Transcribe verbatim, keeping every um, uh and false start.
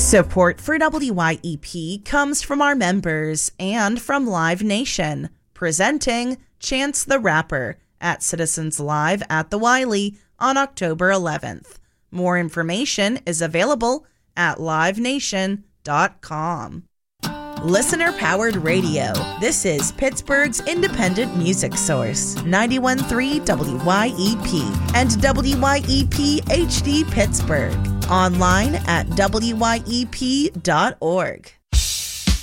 Support for W Y E P comes from our members and from Live Nation, presenting Chance the Rapper at Citizens Live at the Wiley on October eleventh. More information is available at live nation dot com. Listener-powered radio. This is Pittsburgh's independent music source, ninety-one point three W Y E P and W Y E P H D Pittsburgh. Online at W Y E P dot org.